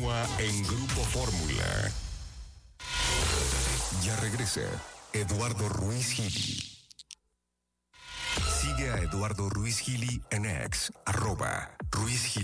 continúa en Grupo Fórmula. Ya regresa Eduardo Ruiz Gili. Sigue a Eduardo Ruiz Gili en X, @Ruiz Gili.